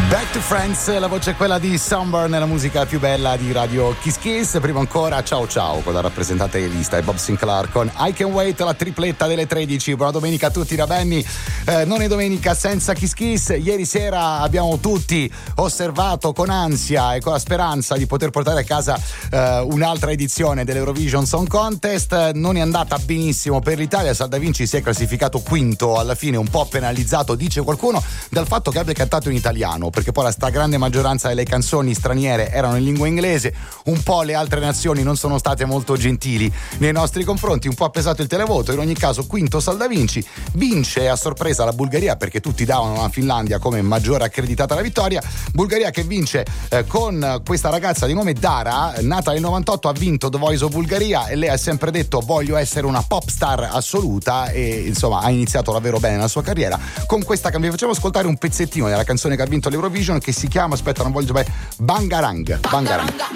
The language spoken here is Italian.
Back to Friends, la voce è quella di Sunburn, la musica più bella di Radio Kiss Kiss. Prima ancora Ciao Ciao con la rappresentante di lista e Bob Sinclair con I Can Wait, la tripletta delle 13. Buona domenica a tutti da Benny. Non è domenica senza Kiss Kiss. Ieri sera abbiamo tutti osservato con ansia e con la speranza di poter portare a casa un'altra edizione dell'Eurovision Song Contest. Non è andata benissimo per l'Italia. Sal Da Vinci si è classificato quinto, alla fine un po' penalizzato, dice qualcuno, dal fatto che abbia cantato in italiano, perché poi la stragrande maggioranza delle canzoni straniere erano in lingua inglese. Un po' le altre nazioni non sono state molto gentili nei nostri confronti, un po' ha pesato il televoto. In ogni caso quinto Sal Da Vinci, vince a sorpresa la Bulgaria, perché tutti davano la Finlandia come maggiore accreditata alla vittoria. Bulgaria che vince con questa ragazza di nome Dara, nata nel 98, ha vinto The Voice of Bulgaria e lei ha sempre detto voglio essere una pop star assoluta, e insomma ha iniziato davvero bene la sua carriera con questa. Vi facciamo ascoltare un pezzettino della canzone che ha vinto l'Eurovision, che si chiama, aspetta non voglio Bangarang. Bangarang.